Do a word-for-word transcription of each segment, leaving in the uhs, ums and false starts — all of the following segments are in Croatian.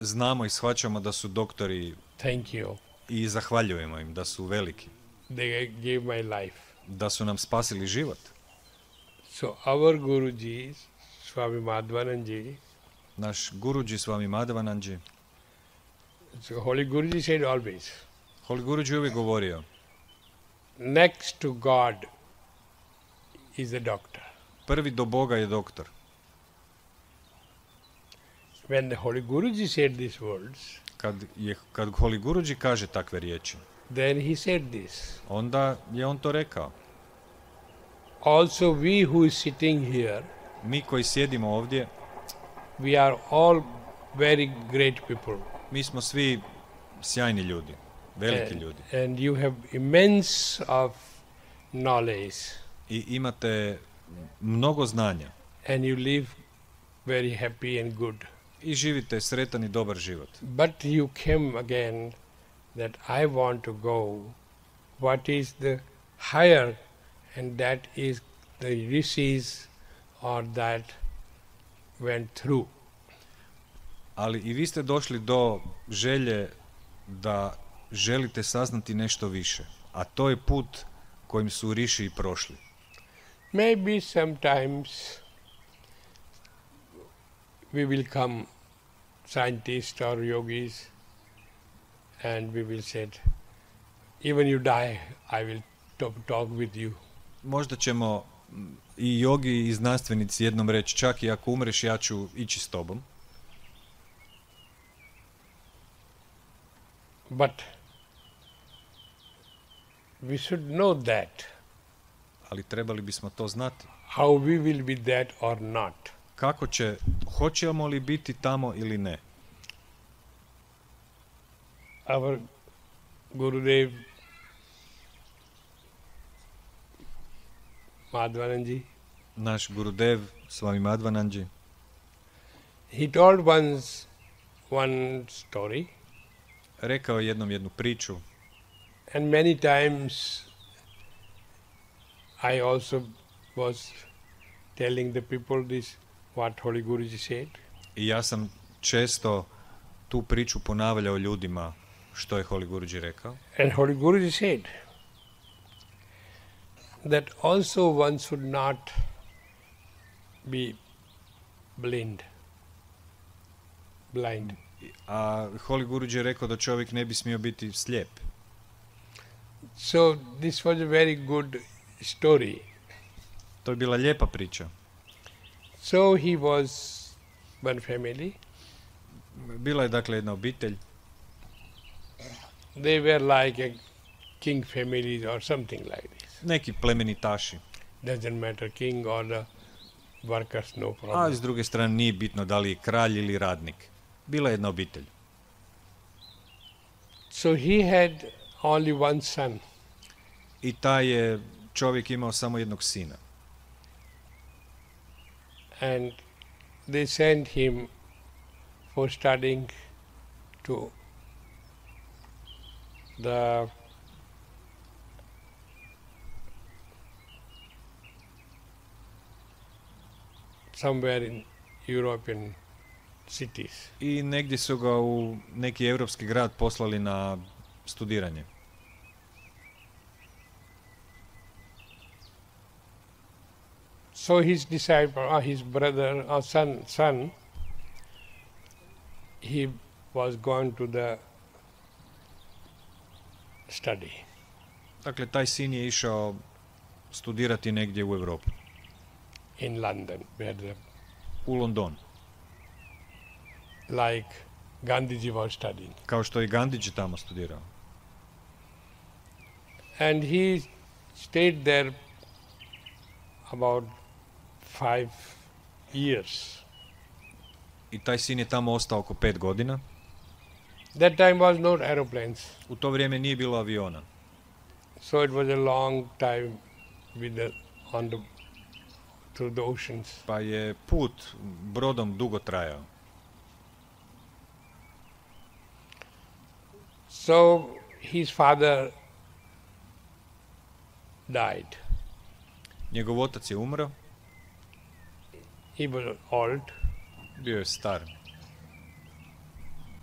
znamo i shvaćamo da su doktori Thank you. i zahvaljujemo im da su veliki, They gave my life. da su nam spasili život. So our Guruji, Swami Madhvananji, Naš Guruji Swami Madhvananji, so Holy Guruji said always, Holy Guruji uvijek govorio, next to God is the doctor. prvi do Boga je doktor. When the Holy Guruji said these words, Kad, je, kad Holy Guruji kaže takve riječi, then he said this. onda je on to rekao. Also we who is sitting here, Mi koji sjedimo ovdje, we are all very great people. mi smo svi sjajni ljudi, veliki and, ljudi. and you have immense of knowledge I imate mnogo znanja and you live very happy and good. i živite sretan i dobar život. But you came again that I want to go. What is the higher, and that is the rishis or that went through. Ali i vi ste došli do želje da želite saznati nešto više, a to je put kojim su riši i prošli. Maybe sometimes we will come scientists or yogis and we will say, even you die, I will talk, talk with you. Možda ćemo mm, i jogi i znanstvenici jednom reći, čak i ako umreš ja ću ići s tobom. But we should know that, Ali trebali bismo to znati. how we will be that or not. Kako će, hoćemo li biti tamo ili ne? Our Gurudev Madhvananji, Naš Gurudev, Swami Madhvananji, he told once one story, rekao je jednom jednu priču and many times I also was telling the people this, what Holy Guruji said. i ja sam često tu priču ponavljao ljudima što je Holy Guruji rekao. And Holy Guruji said that also one should not be blind. Blind. A Holy Guruji je rekao da čovjek ne bi smio biti slijep. So this was a very good story. To je bila lijepa priča. So he was one family. Bila je dakle jedna obitelj. They were like a king family or something like this. Neki plemenitaši. Doesn't matter, king or the workers, no A problem. s druge strane nije bitno da li je kralj ili radnik. Bila je jedna obitelj. So he had only one son. I taj je čovjek imao samo jednog sina. And they sent him for studying to the somewhere in European cities. I negdje su ga u neki europski grad poslali na studiranje. So his disciple, or his brother, or son, son, he was gone to the study. Dakle, taj sin je išao studirati negdje u Europu, In London, where the, u London, like Gandhiji was studying. kao što je Gandhiji tamo studirao. And he stayed there about five years. I taj sin je tamo ostao oko pet godina. That time was not aeroplanes, U to vrijeme nije bilo aviona. so it was a long time with the, on the, through the oceans. Pa je put brodom dugo trajao. So his father died. Njegov otac je umro, He was old, bio je star.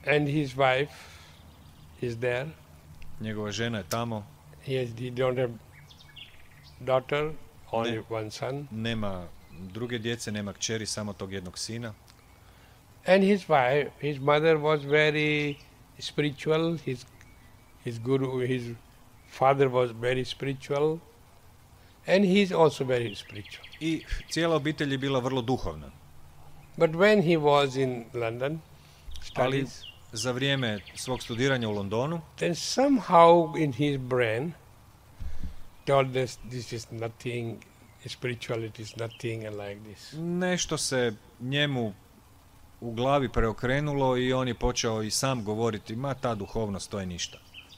And his wife is there. Njegova žena je tamo. He, has, he don't have daughter, only Ne. one son. Nema druge djece, nema kćeri, samo tog jednog sina. And his wife, his mother was very spiritual. His his guru, his father was very spiritual, and he is also very spiritual. I cijela obitelj je bila vrlo duhovna. But when he was in London Ali studies, za vrijeme svog studiranja u Londonu, then somehow in his brain told us this is nothing, spirituality is nothing, and like this. nešto se njemu u glavi preokrenulo i on je počeo i sam govoriti, ma ta duhovnost, to je ništa.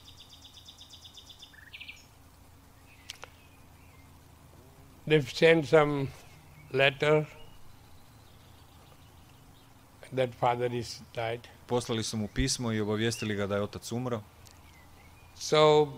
They've sent some letter that father is died. Poslali su mu pismo i obavijestili ga da je otac umro. So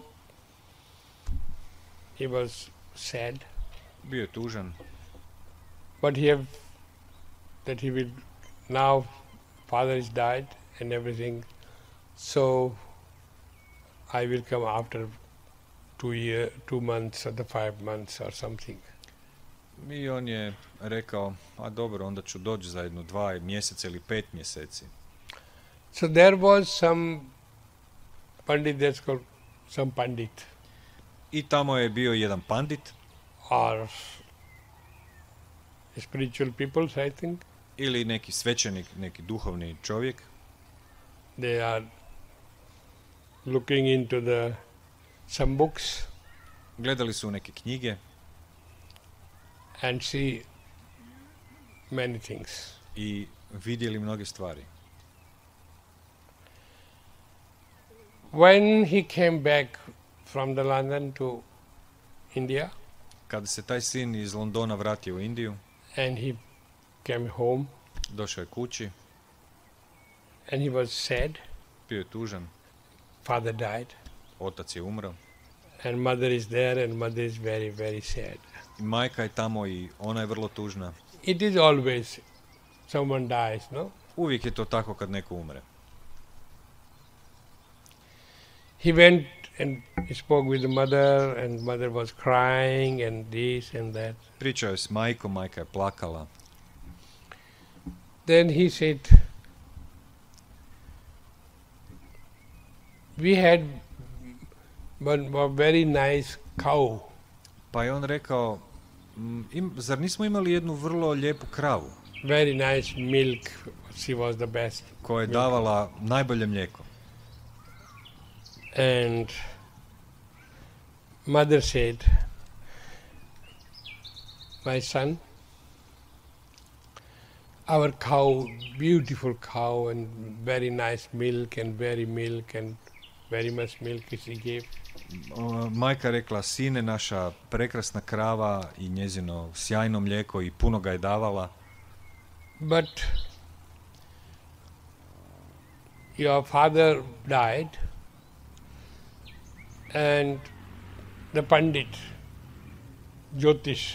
he was sad, Bio je tužan, but he have that he will now father is died and everything. So I will come after two year, two months or the five months or something. i on je rekao, a dobro, onda ću doći za jedno dva mjeseca ili pet mjeseci. So there was some pandit, that's called some pandit I tamo je bio jedan pandit, or spiritual peoples, I think. ili neki svećenik, neki duhovni čovjek. They are looking into the some books Gledali su neke knjige and see many things. i vidjeli mnoge stvari. When he came back from the London to India Kada se taj sin iz Londona vratio u Indiju, and he came home došao je kući, and he was sad, bio je tužan, father died otac je umro, and mother is there and mother is very, very sad. i majka je tamo i ona je vrlo tužna. It is always someone dies, no? Uvijek je to tako kad neko umre. He went and spoke with the mother and mother was crying and this and that. Pričao je s majkom, majka je plakala. Then he said, we had one, one very nice cow. Pa je on rekao, "M, im, zar nismo imali jednu vrlo lijepu kravu Very nice milk. She was the best. koja je Milk. davala najbolje mlijeko?" And mother said, my son, our cow, beautiful cow and very nice milk and very milk and very much milk she gave. O, Majka je rekla, sine, naša prekrasna krava i njezino sjajno mlijeko i puno ga je davala, But your father died and the Pandit, Jyotish,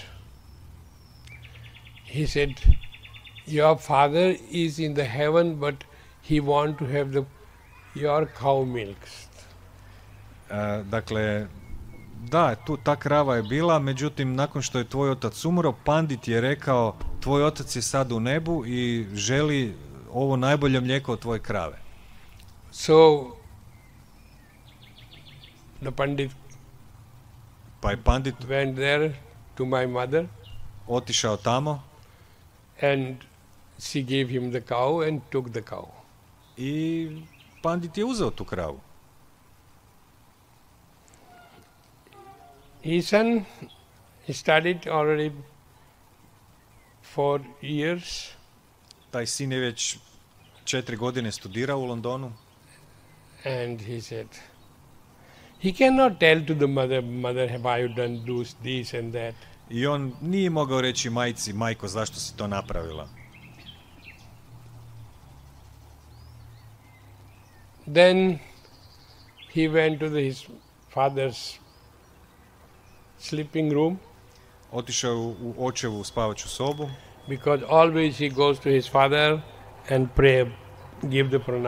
he said, your father is in the heaven but he want to have the your cow milks. E, dakle, da, tu ta krava je bila, međutim, nakon što je tvoj otac umro, pandit je rekao, tvoj otac je sad u nebu i želi ovo najbolje mlijeko od tvoje krave. So the Pandit Pa je pandit went there to my mother otišao tamo and she gave him the cow and took the cow. i pandit je uzeo tu kravu. His son studied already four years Taj sin je već četiri godine studirao u Londonu and he said, he cannot tell to the mother, mother, have I done this, this and that. i on nije mogao reći majci, majko, zašto si to napravila. Then he went to the, his father's sleeping room Otišao je u, u očevu spavaću sobu because always he goes to his father and pray, give the pranam.